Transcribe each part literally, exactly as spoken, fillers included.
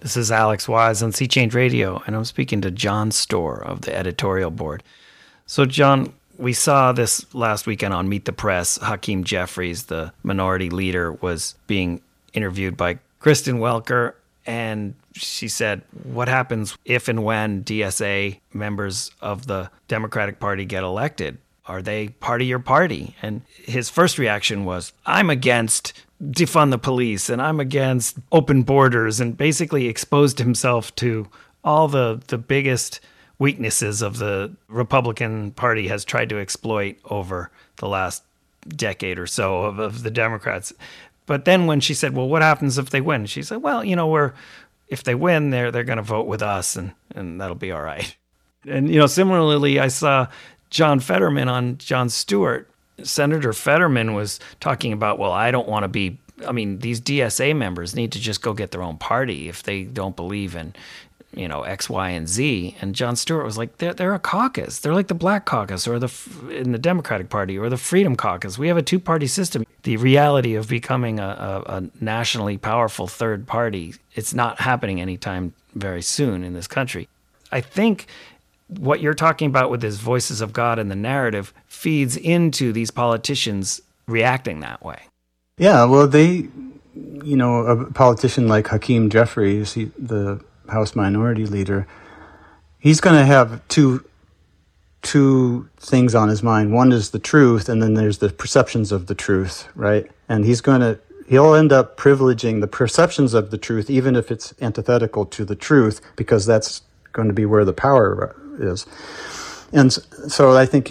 This is Alex Wise on Sea Change Radio, and I'm speaking to Jon Steuer of the editorial board. So, Jon, we saw this last weekend on Meet the Press. Hakeem Jeffries, the minority leader, was being interviewed by Kristen Welker, and she said, what happens if and when D S A members of the Democratic Party get elected? Are they part of your party? And his first reaction was, I'm against defund the police and I'm against open borders, and basically exposed himself to all the, the biggest weaknesses of the Republican Party has tried to exploit over the last decade or so of, of the Democrats. But then when she said, well, what happens if they win? She said, well, you know, we're if they win, they're they're going to vote with us, and, and that'll be all right. And, you know, similarly, I saw John Fetterman on Jon Steuer. Senator Fetterman was talking about, well, I don't want to be, I mean, these D S A members need to just go get their own party if they don't believe in, you know, X, Y, and Z. And Jon Steuer was like, they're, they're a caucus. They're like the Black Caucus or the in the Democratic Party or the Freedom Caucus. We have a two-party system. The reality of becoming a, a, a nationally powerful third party, it's not happening anytime very soon in this country. I think what you're talking about with this voices of God and the narrative feeds into these politicians reacting that way. Yeah, well, they, you know, a politician like Hakeem Jeffries, he, the House Minority Leader, he's going to have two two things on his mind. One is the truth, and then there's the perceptions of the truth, right? And he's going to, he'll end up privileging the perceptions of the truth, even if it's antithetical to the truth, because that's going to be where the power is. And so I think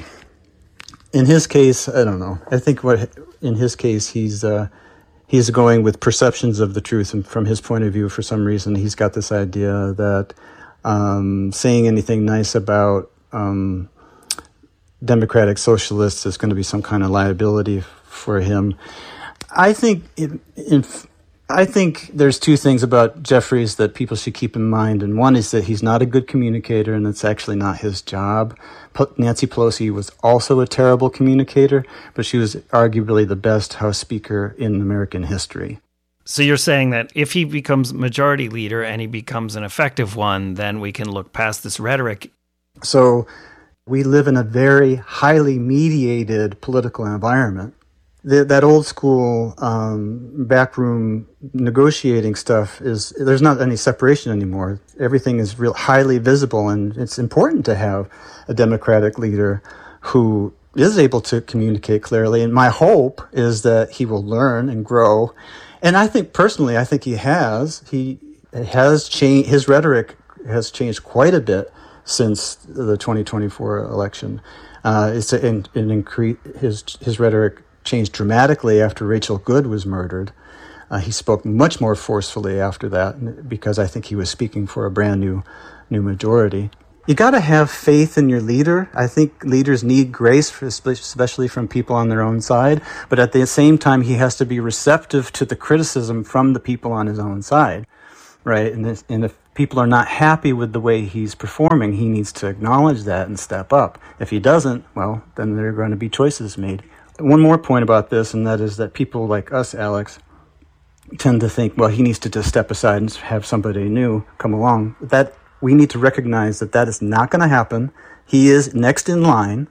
in his case, I don't know, I think what in his case, he's uh, he's going with perceptions of the truth. And from his point of view, for some reason, he's got this idea that um, saying anything nice about um, democratic socialists is going to be some kind of liability for him. I think it, in, I think there's two things about Jeffries that people should keep in mind, and one is that he's not a good communicator, and it's actually not his job. Nancy Pelosi was also a terrible communicator, but she was arguably the best House Speaker in American history. So you're saying that if he becomes majority leader and he becomes an effective one, then we can look past this rhetoric. So we live in a very highly mediated political environment. The, that old school um, backroom negotiating stuff is, there's not any separation anymore. Everything is real highly visible, and it's important to have a Democratic leader who is able to communicate clearly. And my hope is that he will learn and grow. And I think personally, I think he has. He has changed, his rhetoric has changed quite a bit since the twenty twenty-four election. Uh, it's an, an increase, his his rhetoric changed dramatically after Rachel Good was murdered. Uh, he spoke much more forcefully after that because I think he was speaking for a brand new new majority. You got to have faith in your leader. I think leaders need grace, for, especially from people on their own side. But at the same time, he has to be receptive to the criticism from the people on his own side, right? And if, and if people are not happy with the way he's performing, he needs to acknowledge that and step up. If he doesn't, well, then there are going to be choices made. One more point about this, and that is that people like us, Alex, tend to think, well, he needs to just step aside and have somebody new come along. That we need to recognize that that is not going to happen. He is next in line,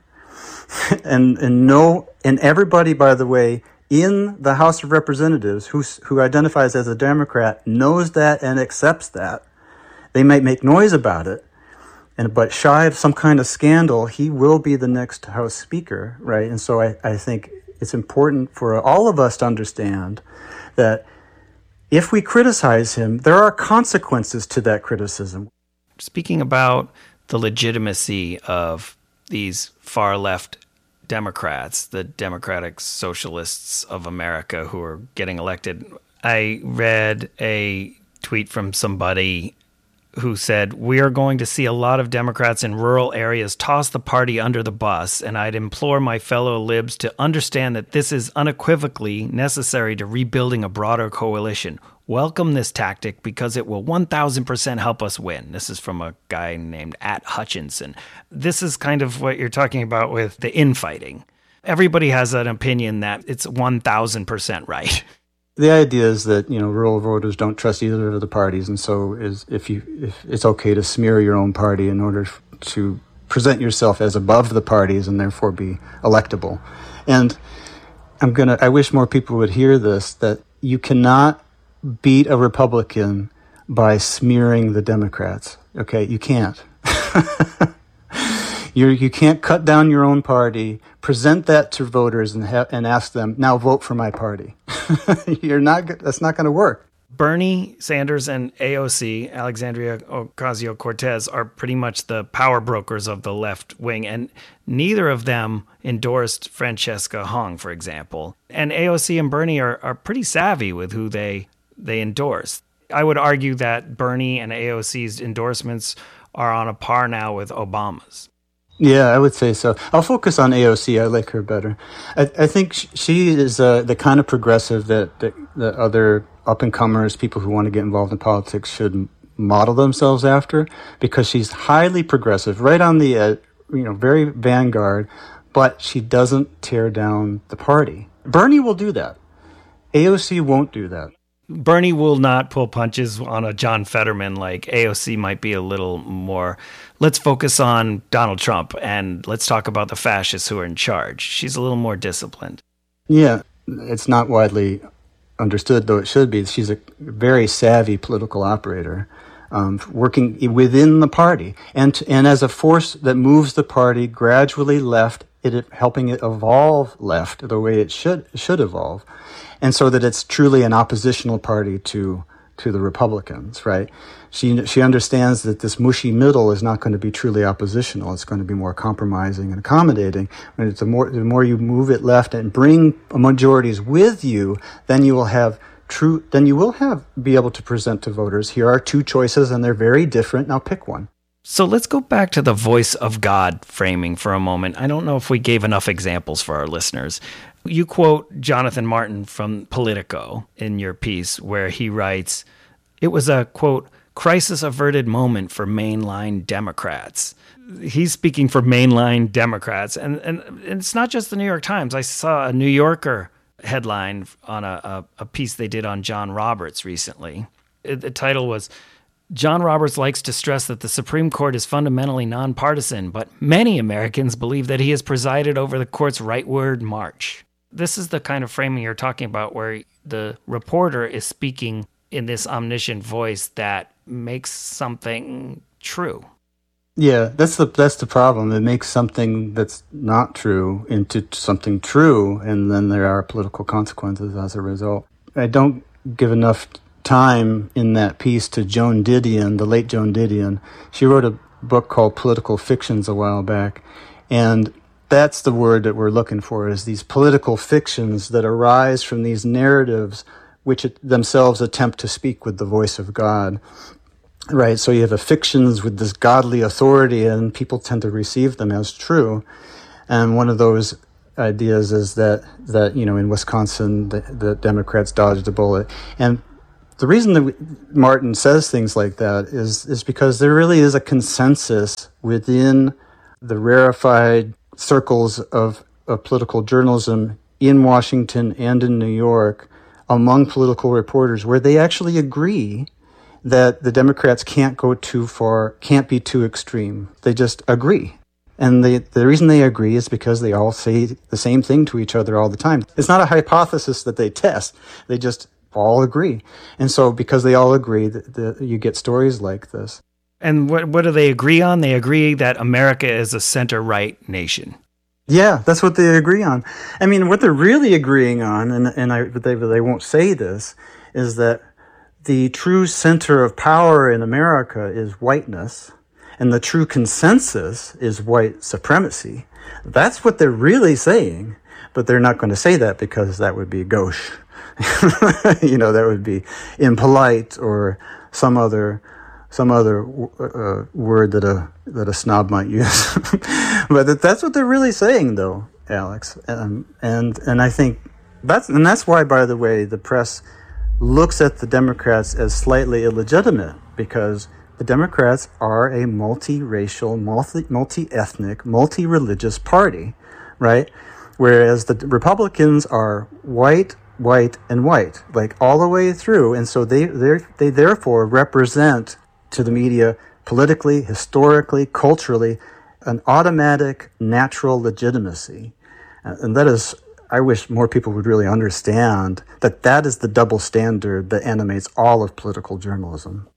and and no, and everybody, by the way, in the House of Representatives who who identifies as a Democrat knows that and accepts that. They might make noise about it, and but shy of some kind of scandal, he will be the next House Speaker, right? And so I, I think it's important for all of us to understand that if we criticize him, there are consequences to that criticism. Speaking about the legitimacy of these far-left Democrats, the Democratic Socialists of America who are getting elected, I read a tweet from somebody who said, we are going to see a lot of Democrats in rural areas toss the party under the bus, and I'd implore my fellow libs to understand that this is unequivocally necessary to rebuilding a broader coalition. Welcome this tactic because it will one thousand percent help us win. This is from a guy named At Hutchinson. This is kind of what you're talking about with the infighting. Everybody has an opinion that it's one thousand percent right. The idea is that, you know, rural voters don't trust either of the parties, and so is if you if it's okay to smear your own party in order to present yourself as above the parties and therefore be electable. And I'm gonna I wish more people would hear this, that you cannot beat a Republican by smearing the Democrats. Okay, you can't. You you can't cut down your own party, present that to voters, and ha- and ask them, now vote for my party. You're not. That's not going to work. Bernie Sanders and A O C, Alexandria Ocasio-Cortez, are pretty much the power brokers of the left wing, and neither of them endorsed Francesca Hong, for example. And A O C and Bernie are, are pretty savvy with who they they endorse. I would argue that Bernie and A O C's endorsements are on a par now with Obama's. Yeah, I would say so. I'll focus on A O C. I like her better. I, I think she is uh, the kind of progressive that, that, that other up-and-comers, people who want to get involved in politics, should model themselves after, because she's highly progressive, right on the, uh, you know, very vanguard, but she doesn't tear down the party. Bernie will do that. A O C won't do that. Bernie will not pull punches on a John Fetterman like A O C might be a little more. Let's focus on Donald Trump and let's talk about the fascists who are in charge. She's a little more disciplined. Yeah, it's not widely understood, though it should be. She's a very savvy political operator, um, working within the party. And and as a force that moves the party gradually left, it helping it evolve left the way it should should evolve. And so that it's truly an oppositional party to to the Republicans, right? She she understands that this mushy middle is not going to be truly oppositional. It's going to be more compromising and accommodating. And it's the more the more you move it left and bring majorities with you, then you will have true. Then you will have be able to present to voters, here are two choices, and they're very different. Now pick one. So let's go back to the voice of God framing for a moment. I don't know if we gave enough examples for our listeners. You quote Jonathan Martin from Politico in your piece, where he writes, it was a, quote, crisis-averted moment for mainline Democrats. He's speaking for mainline Democrats. And, and, and it's not just the New York Times. I saw a New Yorker headline on a, a, a piece they did on John Roberts recently. It, the title was, John Roberts likes to stress that the Supreme Court is fundamentally nonpartisan, but many Americans believe that he has presided over the court's rightward march. This is the kind of framing you're talking about, where the reporter is speaking in this omniscient voice that makes something true. Yeah, that's the that's the problem. It makes something that's not true into something true, and then there are political consequences as a result. I don't give enough time in that piece to Joan Didion, the late Joan Didion. She wrote a book called Political Fictions a while back, and that's the word that we're looking for, is these political fictions that arise from these narratives which themselves attempt to speak with the voice of God. Right, so you have a fictions with this godly authority, and people tend to receive them as true. And one of those ideas is that, that you know, in Wisconsin, the, the Democrats dodged a bullet. And the reason that Martin says things like that is, is because there really is a consensus within the rarefied circles of, of political journalism in Washington and in New York among political reporters, where they actually agree that the Democrats can't go too far, can't be too extreme. They just agree. And they, the reason they agree is because they all say the same thing to each other all the time. It's not a hypothesis that they test. They just all agree. And so because they all agree, the, the, you get stories like this. And what what do they agree on? They agree that America is a center-right nation. Yeah, that's what they agree on. I mean, what they're really agreeing on, and and I they they won't say this, is that the true center of power in America is whiteness, and the true consensus is white supremacy. That's what they're really saying, but they're not going to say that because that would be gauche. You know, that would be impolite, or some other some other uh, word that a that a snob might use. But that's what they're really saying, though, Alex. Um, and and I think that's and that's why, by the way, the press looks at the Democrats as slightly illegitimate, because the Democrats are a multiracial, multi multi-ethnic, multi-religious party, right? Whereas the Republicans are white, white, and white, like all the way through. And so they they therefore represent to the media politically, historically, culturally, an automatic, natural legitimacy. And that is, I wish more people would really understand that that is the double standard that animates all of political journalism.